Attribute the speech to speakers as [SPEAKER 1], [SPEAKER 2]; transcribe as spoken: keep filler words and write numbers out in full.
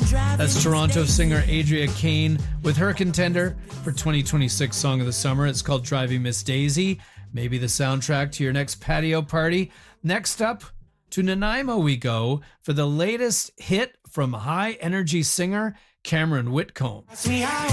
[SPEAKER 1] That's Toronto singer Adria Kane with her contender for twenty twenty-six Song of the Summer. It's called Driving Miss Daisy. Maybe the soundtrack to your next patio party. Next up, to Nanaimo we go for the latest hit from high energy singer Cameron Whitcomb.